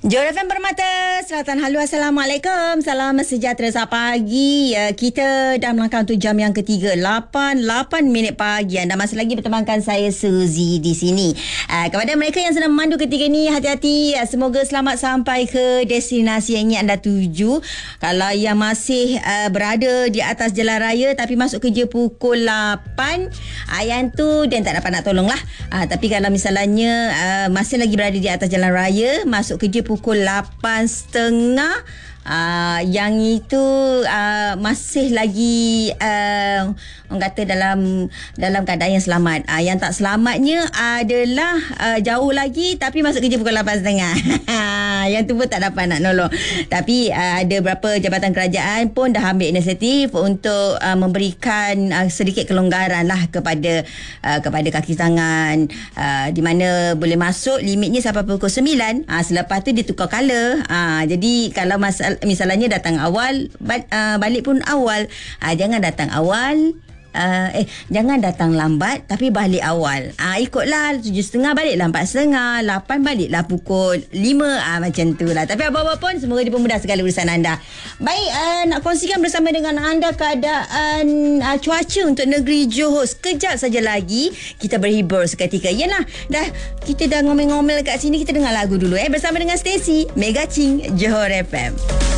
Johor FM Permata, Selatan Halu, Assalamualaikum. Salam sejahtera selamat pagi. Kita dah melangkah untuk jam yang ketiga, 8 minit pagi. Anda masih lagi bertemankan saya, Suzy, di sini. Kepada mereka yang sedang memandu ketika ini, hati-hati. Semoga selamat sampai ke destinasi yang ingin anda tuju. Kalau yang masih berada di atas jalan raya tapi masuk kerja pukul 8, yang tu dan tak dapat nak tolong lah. Tapi kalau misalnya masih lagi berada di atas jalan raya, masuk kerja pukul 8.30, yang itu masih lagi orang kata dalam keadaan yang selamat. Yang tak selamatnya adalah jauh lagi tapi masuk kerja pukul 8.30. Yang tu pun tak dapat nak nolong. Tapi ada beberapa jabatan kerajaan pun dah ambil inisiatif untuk memberikan sedikit kelonggaran lah kepada kaki tangan, di mana boleh masuk limitnya sampai pukul 9. Selepas tu dia tukar colour. Jadi kalau misalnya datang awal, balik pun awal. Jangan datang awal, jangan datang lambat tapi balik awal. Ikutlah 7.30 baliklah 4.30, 8 baliklah pukul 5, macam tu lah. Tapi apa-apa pun semoga dipermudah segala urusan anda. Baik, nak kongsikan bersama dengan anda keadaan cuaca untuk negeri Johor. Sekejap saja lagi kita berhibur seketika. Yalah, kita dah ngomel-ngomel kat sini, kita dengar lagu dulu bersama dengan Stacy, Mega Ching, Johor FM.